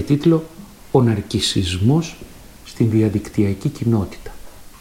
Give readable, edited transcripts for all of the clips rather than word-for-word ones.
Τίτλο «Ο ναρκισσισμός στην διαδικτυακή κοινότητα».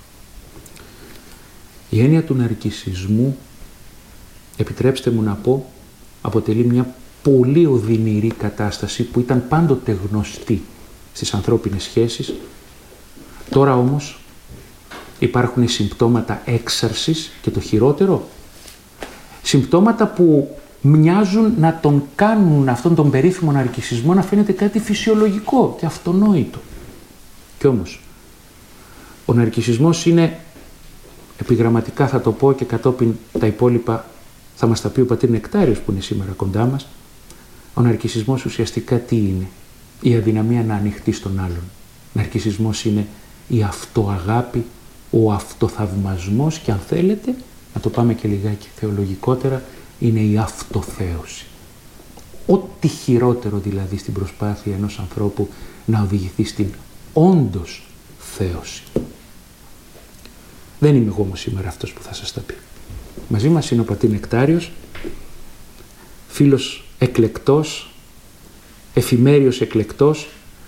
Η έννοια του ναρκισσισμού, επιτρέψτε μου να πω, αποτελεί μια πολύ οδυνηρή κατάσταση που ήταν πάντοτε γνωστή στις ανθρώπινες σχέσεις. Τώρα όμως υπάρχουν συμπτώματα έξαρσης και το χειρότερο, συμπτώματα που μοιάζουν να τον κάνουν αυτόν τον περίφημο ναρκισσισμό να φαίνεται κάτι φυσιολογικό και αυτονόητο. Κι όμως, ο ναρκισσισμός είναι, επιγραμματικά θα το πω και κατόπιν τα υπόλοιπα θα μας τα πει ο πατήρ Νεκτάριος που είναι σήμερα κοντά μας, ο ναρκισσισμός ουσιαστικά τι είναι? Η αδυναμία να ανοιχτεί στον άλλον. Ναρκισσισμός είναι η αυτοαγάπη, ο αυτοθαυμασμός και αν θέλετε, να το πάμε και λιγάκι θεολογικότερα, είναι η αυτοθέωση. Ό,τι χειρότερο δηλαδή στην προσπάθεια ενός ανθρώπου να οδηγηθεί στην όντως θέωση. Δεν είμαι εγώ όμως σήμερα αυτός που θα σας τα πει. Μαζί μας είναι ο πατήρ Νεκτάριος, φίλος εκλεκτός, εφημέριος εκλεκτός,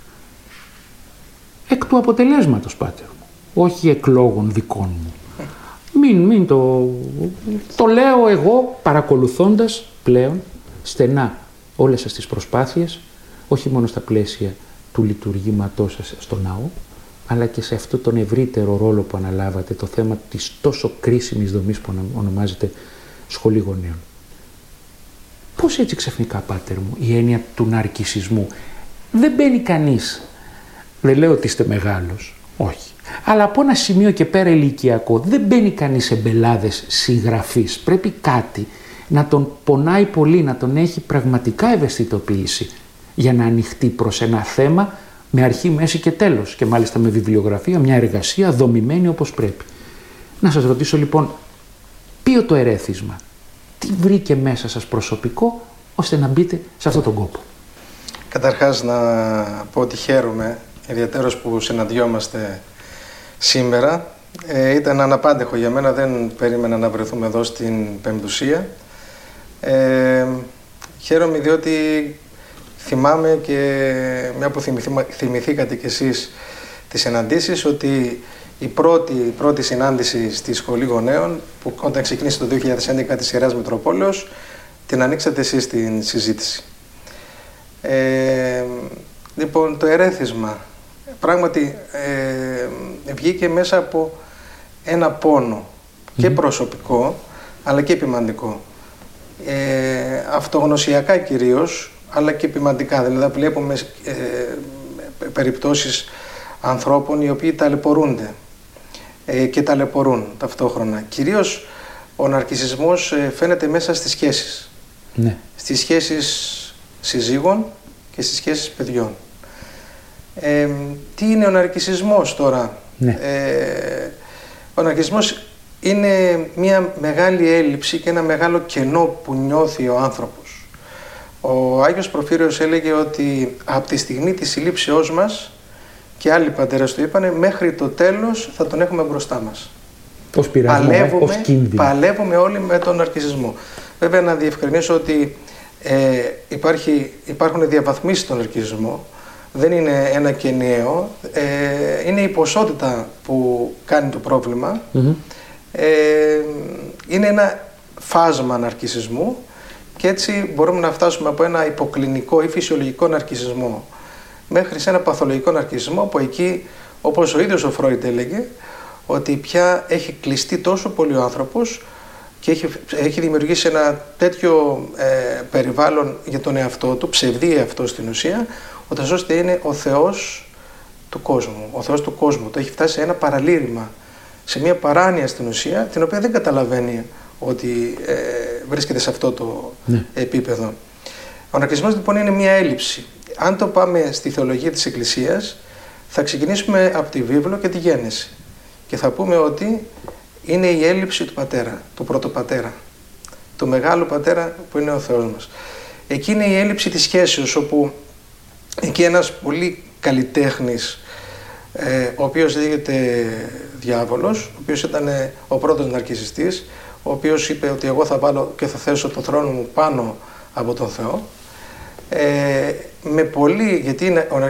εκ του αποτελέσματος, πάτερ μου, όχι εκλόγων δικών μου. Μην το λέω εγώ παρακολουθώντας πλέον στενά όλες σας τις προσπάθειες, όχι μόνο στα πλαίσια του λειτουργήματός σας στο ναό, αλλά και σε αυτό τον ευρύτερο ρόλο που αναλάβατε, το θέμα της τόσο κρίσιμης δομής που ονομάζεται σχολή γονέων. Πώς έτσι ξαφνικά, πάτερ μου, η έννοια του ναρκισσισμού? Δεν μπαίνει κανείς, δεν λέω ότι είστε μεγάλος, όχι. Αλλά από ένα σημείο και πέρα ηλικιακό δεν μπαίνει κανείς σε μπελάδες συγγραφής. Πρέπει κάτι να τον πονάει πολύ, να τον έχει πραγματικά ευαισθητοποιήσει για να ανοιχτεί προς ένα θέμα με αρχή, μέση και τέλος και μάλιστα με βιβλιογραφία, μια εργασία δομημένη όπως πρέπει. Να σας ρωτήσω λοιπόν, ποιο το ερέθισμα, τι βρήκε μέσα σας προσωπικό ώστε να μπείτε σε αυτόν τον κόπο? Καταρχάς να πω ότι χαίρομαι ιδιαίτερος που συναντιόμαστε σήμερα. Ήταν αναπάντεχο για μένα, δεν περίμενα να βρεθούμε εδώ στην Πεμπτουσία. Χαίρομαι διότι θυμάμαι και μια που θυμηθήκατε κι εσείς τις συναντήσεις, ότι η πρώτη συνάντηση στη Σχολή Γονέων, που όταν ξεκίνησε το 2011 της Ιεράς Μητροπόλεως, την ανοίξατε εσείς την συζήτηση. Λοιπόν, το ερέθισμα πράγματι βγήκε μέσα από ένα πόνο και προσωπικό αλλά και επιμαντικό. Αυτογνωσιακά κυρίως, αλλά και επιμαντικά. Δηλαδή βλέπουμε περιπτώσεις ανθρώπων οι οποίοι ταλαιπωρούνται και ταλαιπωρούν ταυτόχρονα. Κυρίως ο ναρκισσισμός φαίνεται μέσα στις σχέσεις. Ναι. Στις σχέσεις συζύγων και στις σχέσεις παιδιών. Τι είναι ο ναρκισσισμός τώρα? Ναι. Ο ναρκισσισμός είναι μια μεγάλη έλλειψη και ένα μεγάλο κενό που νιώθει ο άνθρωπος. Ο Άγιος Προφύριος έλεγε ότι από τη στιγμή της συλλήψεώς μας, και άλλοι πατέρες του είπανε, μέχρι το τέλος θα τον έχουμε μπροστά μας. Ως πειρασμό, ως κίνδυνο. Παλεύουμε όλοι με τον ναρκισσισμό. Βέβαια να διευκρινίσω ότι υπάρχουν διαβαθμίσεις στον ναρκισσισμό. Δεν είναι ένα και ενιαίο, είναι η ποσότητα που κάνει το πρόβλημα. Είναι ένα φάσμα ναρκισσισμού και έτσι μπορούμε να φτάσουμε από ένα υποκλινικό ή φυσιολογικό ναρκισσισμό μέχρι σε ένα παθολογικό ναρκισσισμό, που εκεί, όπως ο ίδιος ο Φρόιντ έλεγε, ότι πια έχει κλειστεί τόσο πολύ ο άνθρωπος και έχει δημιουργήσει ένα τέτοιο περιβάλλον για τον εαυτό του, ψευδή εαυτό στην ουσία, ώστε είναι ο Θεός του κόσμου. Ο Θεός του κόσμου. Το έχει φτάσει σε ένα παραλήρημα, σε μια παράνοια στην ουσία, την οποία δεν καταλαβαίνει ότι βρίσκεται σε αυτό το επίπεδο. Ο ναρκισσισμός λοιπόν είναι μια έλλειψη. Αν το πάμε στη θεολογία της Εκκλησίας, θα ξεκινήσουμε από τη βίβλο και τη Γέννηση. Και θα πούμε ότι είναι η έλλειψη του πατέρα, του πρωτοπατέρα, του μεγάλου πατέρα που είναι ο Θεός μας. Εκεί είναι η έλλειψη της σχέσεως, όπου εκεί ένας πολύ καλλιτέχνης, ο οποίος λέγεται Διάβολος, ο οποίος ήταν ο πρώτος ναρκισσιστής, ο οποίος είπε ότι εγώ θα βάλω και θα θέσω το θρόνο μου πάνω από τον Θεό, με πολύ, γιατί